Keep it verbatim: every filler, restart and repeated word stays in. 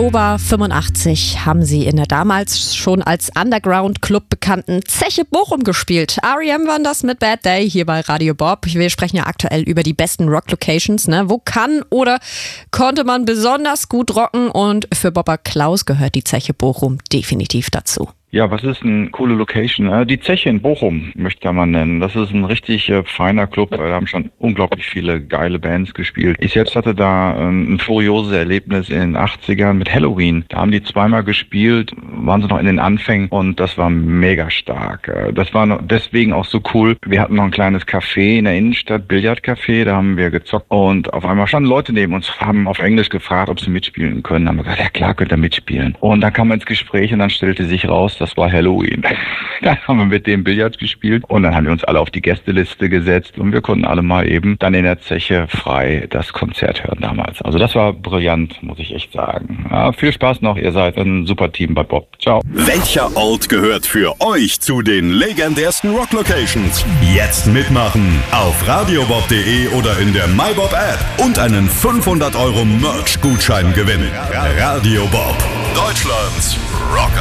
Ober fünfundachtzig haben sie in der damals schon als Underground-Club bekannten Zeche Bochum gespielt. R E M waren das mit Bad Day hier bei Radio Bob. Wir sprechen ja aktuell über die besten Rock-Locations. Ne? Wo kann oder konnte man besonders gut rocken? Und für Bobber Klaus gehört die Zeche Bochum definitiv dazu. Ja, was ist eine coole Location? Die Zeche in Bochum möchte man nennen. Das ist ein richtig äh, feiner Club. Da haben schon unglaublich viele geile Bands gespielt. Ich selbst hatte da äh, ein furioses Erlebnis in den achtzigern mit Halloween. Da haben die zweimal gespielt, waren sie noch in den Anfängen und das war mega stark. Das war noch deswegen auch so cool. Wir hatten noch ein kleines Café in der Innenstadt, Billardcafé, da haben wir gezockt und auf einmal standen Leute neben uns, haben auf Englisch gefragt, ob sie mitspielen können. Dann haben wir gesagt, ja klar, könnt ihr mitspielen. Und dann kam man ins Gespräch und dann stellte sich raus, das war Halloween. Dann haben wir mit dem Billard gespielt und dann haben wir uns alle auf die Gästeliste gesetzt und wir konnten alle mal eben dann in der Zeche frei das Konzert hören damals. Also das war brillant, muss ich echt sagen. Ja, viel Spaß noch, ihr seid ein super Team bei Bob. Ciao. Welcher Ort gehört für euch zu den legendärsten Rock-Locations? Jetzt mitmachen auf radiobob punkt de oder in der MyBob-App und einen fünfhundert Euro Merch-Gutschein gewinnen. Radio Bob, Deutschlands Rocker.